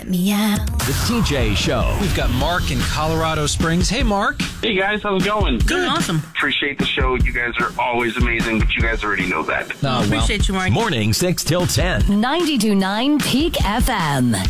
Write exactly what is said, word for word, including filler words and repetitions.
Meow. The T J Show. We've got Mark in Colorado Springs. Hey, Mark. Hey, guys. How's it going? Good. Awesome. Appreciate the show. You guys are always amazing, but you guys already know that. Oh, well. Appreciate you, Mark. Morning six till ten. ninety-two point nine Peak F M.